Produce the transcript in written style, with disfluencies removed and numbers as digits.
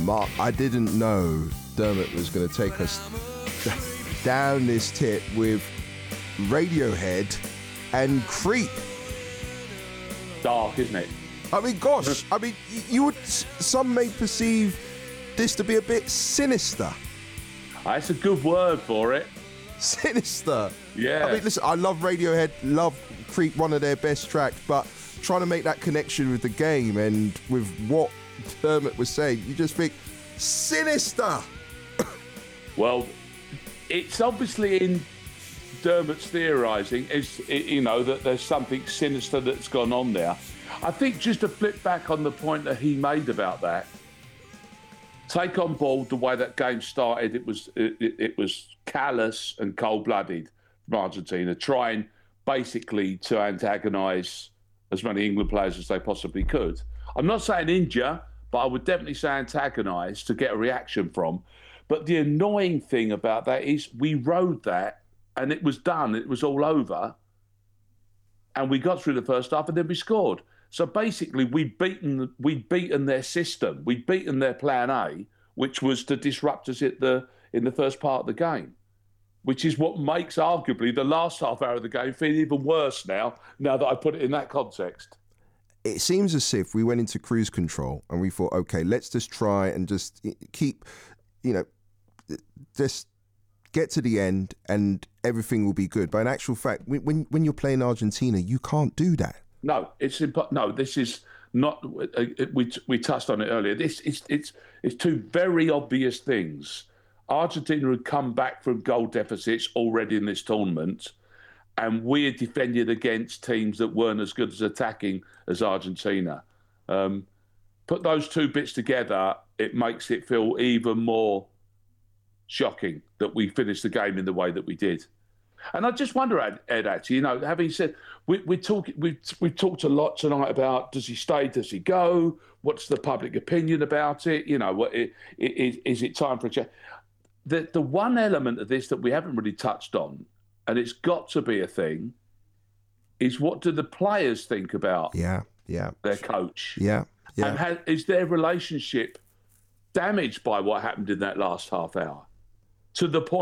Mark, I didn't know Dermot was going to take us down this tip with Radiohead and Creep. Dark, isn't it? I mean, gosh, I mean, some may perceive this to be a bit sinister. That's a good word for it. Sinister. Yeah. I mean, listen, I love Radiohead, love Creep, one of their best tracks, but trying to make that connection with the game and with what Dermot was saying, you just think, sinister. Well, it's obviously in Dermot's theorising, that there's something sinister that's gone on there. I think just to flip back on the point that he made about that, take on board the way that game started. It was callous and cold-blooded from Argentina, trying basically to antagonise as many England players as they possibly could. I'm not saying injure, but I would definitely say antagonise to get a reaction from. But the annoying thing about that is we rode that and it was done. It was all over. And we got through the first half and then we scored. So basically we'd beaten their system. We'd beaten their plan A, which was to disrupt us in the first part of the game, which is what makes arguably the last half hour of the game feel even worse now that I put it in that context. It seems as if we went into cruise control and we thought, okay, let's just try and just keep, just get to the end and everything will be good. But in actual fact, when you're playing Argentina, you can't do that. No, this is not. We touched on it earlier. It's two very obvious things. Argentina had come back from goal deficits already in this tournament, and we had defended against teams that weren't as good as attacking as Argentina. Put those two bits together, it makes it feel even more shocking that we finished the game in the way that we did. And I just wonder, Ed, actually, having said, we've talked a lot tonight about does he stay, does he go? What's the public opinion about it? Is it time for a change? The one element of this that we haven't really touched on, and it's got to be a thing, is what do the players think about their coach? Yeah. And is their relationship damaged by what happened in that last half hour? To the point